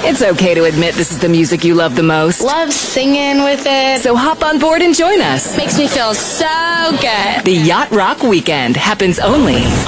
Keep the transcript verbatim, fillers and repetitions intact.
It's okay to admit this is the music you love the most. Love singing with it. So hop on board and join us. Makes me feel so good. The Yacht Rock Weekend happens only